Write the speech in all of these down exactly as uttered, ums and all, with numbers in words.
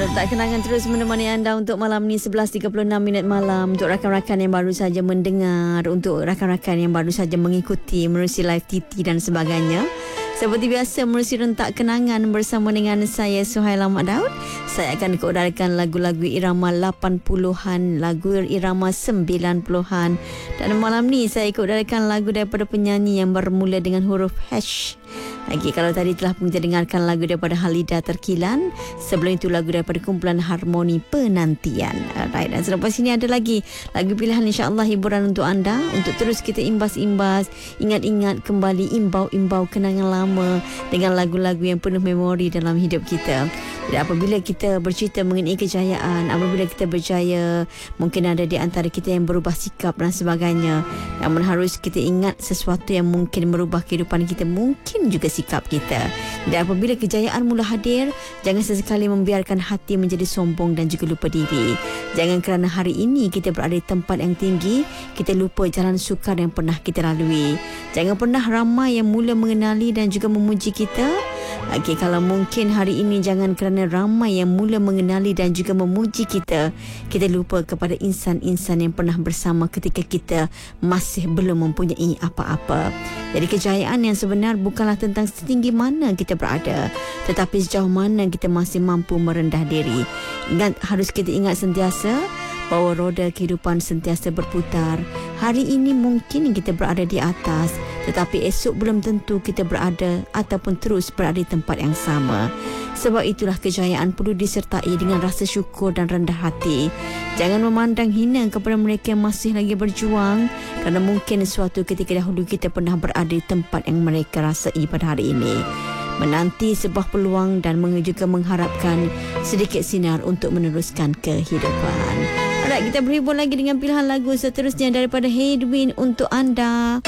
Rentak kenangan terus menemani anda untuk malam ni sebelas tiga puluh enam minit malam. Untuk rakan-rakan yang baru saja mendengar, untuk rakan-rakan yang baru saja mengikuti menerusi live T T dan sebagainya. Seperti biasa, menerusi rentak kenangan bersama dengan saya Suhaila Mak Daud. Saya akan keudarakan lagu-lagu irama lapan puluhan, lagu irama sembilan puluhan. Dan malam ni saya keudarakan lagu daripada penyanyi yang bermula dengan huruf H. Lagi kalau tadi telah pun kita dengarkan lagu daripada Halida Terkilan. Sebelum itu lagu daripada kumpulan Harmoni Penantian. Alright, dan selepas ini ada lagi lagu pilihan, insya-Allah hiburan untuk anda, untuk terus kita imbas-imbas, ingat-ingat kembali imbau-imbau kenangan lama dengan lagu-lagu yang penuh memori dalam hidup kita. Jadi apabila kita bercerita mengenai kejayaan, apabila kita berjaya, mungkin ada di antara kita yang berubah sikap dan sebagainya. Namun harus kita ingat sesuatu yang mungkin merubah kehidupan kita, mungkin juga sikap kita. Dan apabila kejayaan mula hadir, jangan sesekali membiarkan hati menjadi sombong dan juga lupa diri. Jangan kerana hari ini kita berada di tempat yang tinggi, kita lupa jalan sukar yang pernah kita lalui. Jangan pernah ramai yang mula mengenali dan juga memuji kita. Okey, kalau mungkin hari ini jangan kerana ramai yang mula mengenali dan juga memuji kita, kita lupa kepada insan-insan yang pernah bersama ketika kita masih belum mempunyai apa-apa. Jadi kejayaan yang sebenar bukanlah tentang setinggi mana kita berada, tetapi sejauh mana kita masih mampu merendah diri. Ingat, harus kita ingat sentiasa bahawa roda kehidupan sentiasa berputar. Hari ini mungkin kita berada di atas, tetapi esok belum tentu kita berada ataupun terus berada di tempat yang sama. Sebab itulah kejayaan perlu disertai dengan rasa syukur dan rendah hati. Jangan memandang hina kepada mereka yang masih lagi berjuang, kerana mungkin suatu ketika dahulu kita pernah berada di tempat yang mereka rasai pada hari ini. Menanti sebuah peluang dan juga mengharapkan sedikit sinar untuk meneruskan kehidupan. Alright, kita berhibur lagi dengan pilihan lagu seterusnya daripada Hedwin untuk anda.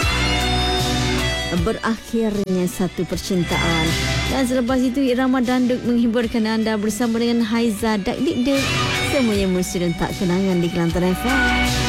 Berakhirnya satu percintaan. Dan selepas itu irama danduk menghiburkan anda bersama dengan Haiza Dak Dik Dek. Semuanya mesti rentak kenangan di Kelantan F M.